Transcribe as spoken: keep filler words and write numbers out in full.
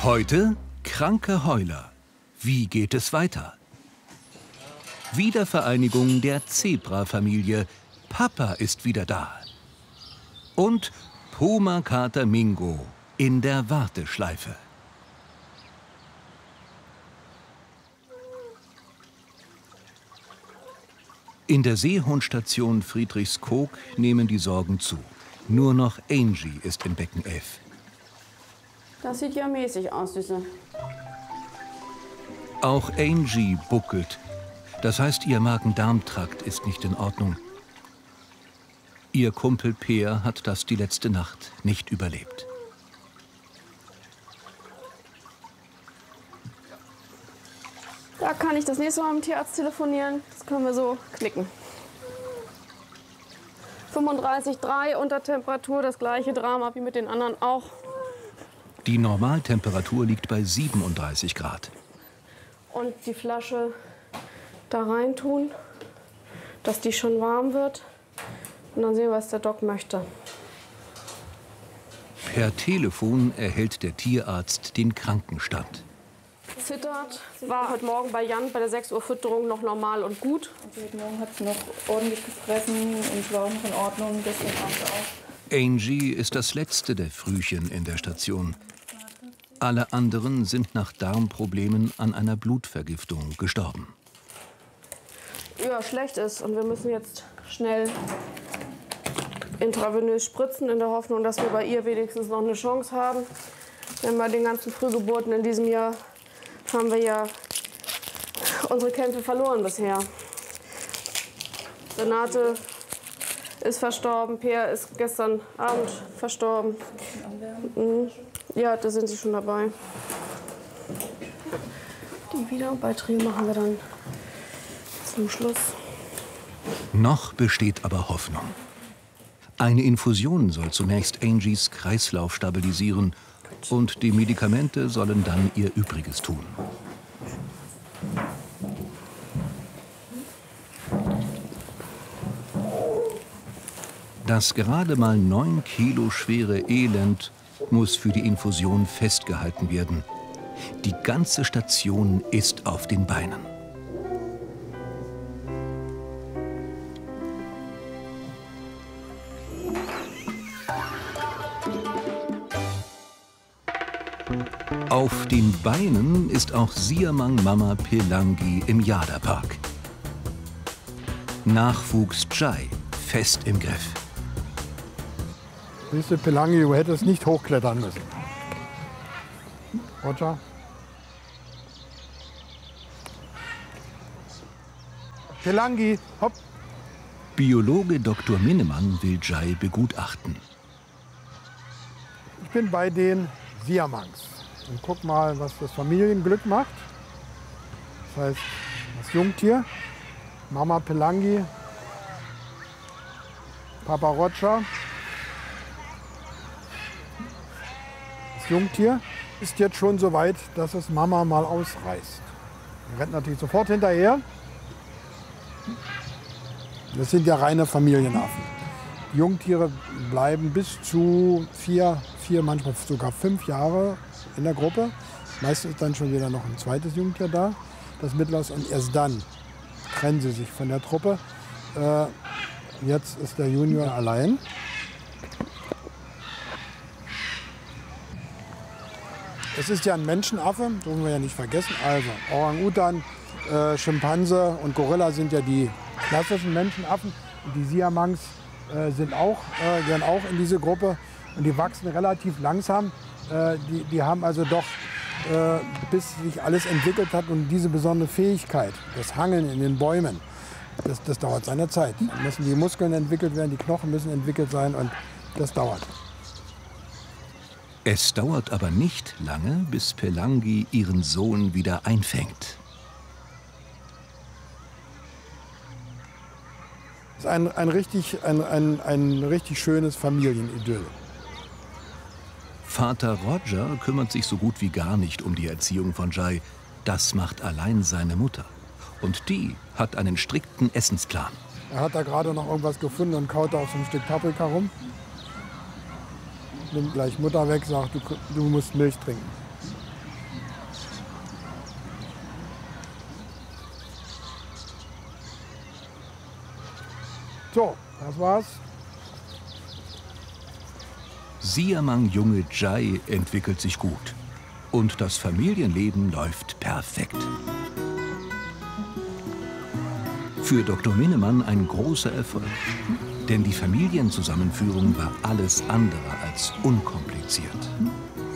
Heute kranke Heuler. Wie geht es weiter? Wiedervereinigung der Zebra-Familie. Papa ist wieder da. Und Puma-Kater Mingo in der Warteschleife. In der Seehundstation Friedrichskoog nehmen die Sorgen zu. Nur noch Angie ist in Becken elf. Das sieht ja mäßig aus, Süße. Auch Angie buckelt. Das heißt, ihr Magen-Darm-Trakt ist nicht in Ordnung. Ihr Kumpel Peer hat das die letzte Nacht nicht überlebt. Da kann ich das nächste Mal mit dem Tierarzt telefonieren. Das können wir so knicken. fünfunddreißig Komma drei Untertemperatur, das gleiche Drama wie mit den anderen auch. Die Normaltemperatur liegt bei siebenunddreißig Grad. Und die Flasche da rein tun, dass die schon warm wird. Und dann sehen wir, was der Doc möchte. Per Telefon erhält der Tierarzt den Krankenstand. Zittert, war heute Morgen bei Jan bei der sechs Uhr Fütterung noch normal und gut. Also heute Morgen hat sie noch ordentlich gefressen und war auch noch in Ordnung, gestern Abend auch. Angie ist das letzte der Frühchen in der Station. Alle anderen sind nach Darmproblemen an einer Blutvergiftung gestorben. Ja, schlecht ist und wir müssen jetzt schnell intravenös spritzen, in der Hoffnung, dass wir bei ihr wenigstens noch eine Chance haben. Denn bei den ganzen Frühgeburten in diesem Jahr haben wir ja unsere Kämpfe verloren bisher. Renate ist verstorben, Peer ist gestern Abend verstorben. Mhm. Ja, da sind sie schon dabei. Die Wiederbeiträge machen wir dann zum Schluss. Noch besteht aber Hoffnung. Eine Infusion soll zunächst Angies Kreislauf stabilisieren und die Medikamente sollen dann ihr Übriges tun. Das gerade mal neun Kilo schwere Elend muss für die Infusion festgehalten werden. Die ganze Station ist auf den Beinen. Auf den Beinen ist auch Siamang-Mama Pelangi im Jada-Park. Nachwuchs Jai fest im Griff. Siehst du, Pelangi, du hättest nicht hochklettern müssen. Roger? Pelangi, hopp! Biologe Doktor Minnemann will Jai begutachten. Ich bin bei den Siamangs. Und guck mal, was das Familienglück macht. Das heißt, das Jungtier, Mama Pelangi, Papa Roger. Das Jungtier ist jetzt schon so weit, dass es Mama mal ausreißt. Er rennt natürlich sofort hinterher. Das sind ja reine Familienaffen. Die Jungtiere bleiben bis zu vier, vier, manchmal sogar fünf Jahre in der Gruppe. Meistens ist dann schon wieder noch ein zweites Jungtier da, das Mittlers, und erst dann trennen sie sich von der Truppe. Äh, jetzt ist der Junior allein. Es ist ja ein Menschenaffe, dürfen wir ja nicht vergessen. Also Orang-Utan, äh, Schimpanse und Gorilla sind ja die klassischen Menschenaffen. Und die Siamangs äh, sind auch, äh, gehören auch in diese Gruppe. Und die wachsen relativ langsam. Äh, die, die haben also doch, äh, bis sich alles entwickelt hat, und diese besondere Fähigkeit, das Hangeln in den Bäumen, das, das dauert seine Zeit. Dann müssen die Muskeln entwickelt werden, die Knochen müssen entwickelt sein, und das dauert. Es dauert aber nicht lange, bis Pelangi ihren Sohn wieder einfängt. Es ist ein, ein, richtig, ein, ein, ein richtig schönes Familienidyll. Vater Roger kümmert sich so gut wie gar nicht um die Erziehung von Jai. Das macht allein seine Mutter. Und die hat einen strikten Essensplan. Er hat da gerade noch irgendwas gefunden und kaut auf so ein Stück Paprika rum. Nimmt gleich Mutter weg, sagt, du, du musst Milch trinken. So, das war's. Siamang-Junge Jai entwickelt sich gut. Und das Familienleben läuft perfekt. Für Doktor Minnemann ein großer Erfolg. Denn die Familienzusammenführung war alles andere als unkompliziert.